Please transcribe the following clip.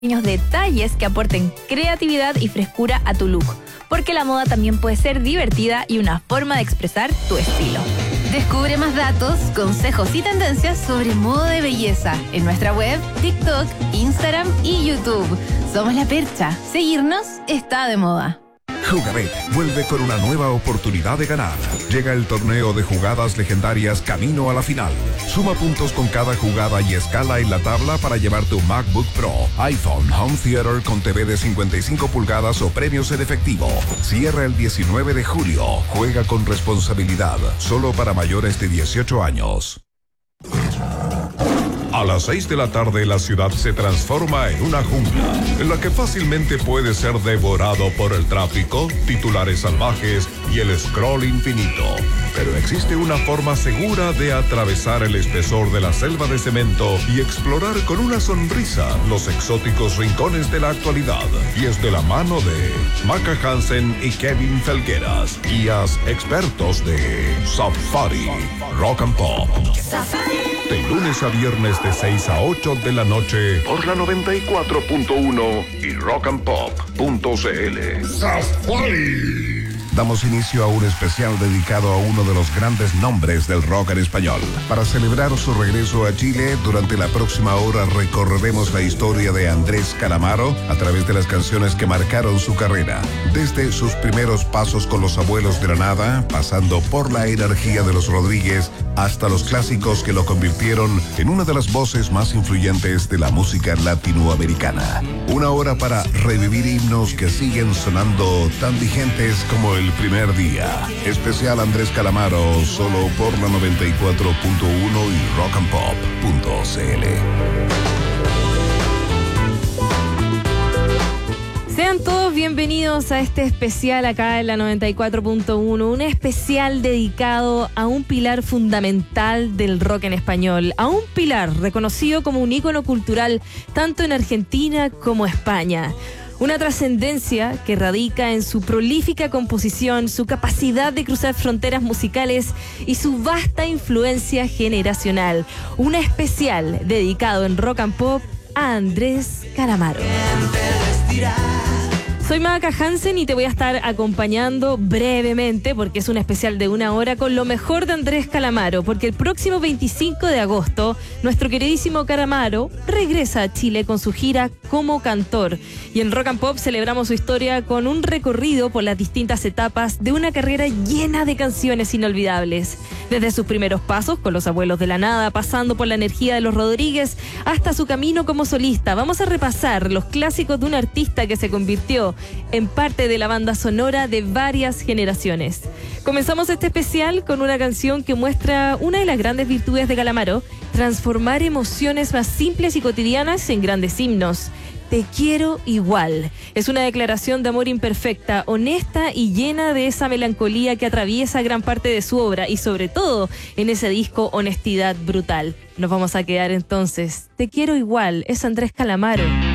pequeños detalles que aporten creatividad y frescura a tu look, porque la moda también puede ser divertida y una forma de expresar tu estilo. Descubre más datos, consejos y tendencias sobre moda de belleza en nuestra web, TikTok, Instagram y YouTube. Somos La Percha. Seguirnos está de moda. Jugabet vuelve con una nueva oportunidad de ganar. Llega el torneo de jugadas legendarias camino a la final. Suma puntos con cada jugada y escala en la tabla para llevar tu MacBook Pro, iPhone, Home Theater con TV de 55 pulgadas o premios en efectivo. Cierra el 19 de julio. Juega con responsabilidad. Solo para mayores de 18 años. A las 6 de la tarde la ciudad se transforma en una jungla, en la que fácilmente puede ser devorado por el tráfico, titulares salvajes y el scroll infinito. Pero existe una forma segura de atravesar el espesor de la selva de cemento y explorar con una sonrisa los exóticos rincones de la actualidad. Y es de la mano de Maca Hansen y Kevin Felgueras, guías expertos de Safari Rock and Pop. De lunes a viernes de 6 a 8 de la noche por la 94.1 y rockandpop.cl. Safari. Damos inicio a un especial dedicado a uno de los grandes nombres del rock en español. Para celebrar su regreso a Chile, durante la próxima hora recorreremos la historia de Andrés Calamaro a través de las canciones que marcaron su carrera. Desde sus primeros pasos con Los Abuelos de la Nada, pasando por la energía de los Rodríguez, hasta los clásicos que lo convirtieron en una de las voces más influyentes de la música latinoamericana. Una hora para revivir himnos que siguen sonando tan vigentes como el primer día. Especial Andrés Calamaro, solo por la 94.1 y rockandpop.cl. Sean todos bienvenidos a este especial acá en la 94.1, un especial dedicado a un pilar fundamental del rock en español, a un pilar reconocido como un ícono cultural tanto en Argentina como España. Una trascendencia que radica en su prolífica composición, su capacidad de cruzar fronteras musicales y su vasta influencia generacional. Un especial dedicado en Rock and Pop a Andrés Calamaro. Soy Maca Hansen y te voy a estar acompañando brevemente, porque es un especial de una hora, con lo mejor de Andrés Calamaro, porque el próximo 25 de agosto, nuestro queridísimo Calamaro regresa a Chile con su gira como cantor. Y en Rock and Pop celebramos su historia con un recorrido por las distintas etapas de una carrera llena de canciones inolvidables. Desde sus primeros pasos con Los Abuelos de la Nada, pasando por la energía de los Rodríguez, hasta su camino como solista. Vamos a repasar los clásicos de un artista que se convirtió en parte de la banda sonora de varias generaciones. Comenzamos este especial con una canción que muestra una de las grandes virtudes de Calamaro: transformar emociones más simples y cotidianas en grandes himnos. Te quiero igual. Es una declaración de amor imperfecta, honesta y llena de esa melancolía que atraviesa gran parte de su obra, y sobre todo en ese disco Honestidad Brutal. Nos vamos a quedar entonces. Te quiero igual. Es Andrés Calamaro.